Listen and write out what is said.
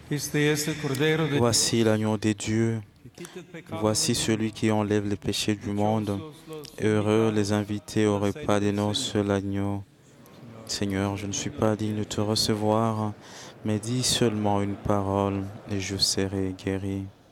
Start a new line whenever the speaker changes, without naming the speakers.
Este es el Cordero de Dios,
Voici l'agneau de Dieu.
que quita el pecado
Voici
del mundo.
celui qui enlève les péchés du monde.
Dichosos los
Heureux
invitados
les invités
a
au
la
repas
cena
des
del
noces
Señor.
de l'agneau.
Señor,
Seigneur, je ne suis
si
pas
lo
digne de
quieres,
te recevoir, mais dis seulement une parole et je serai guéri.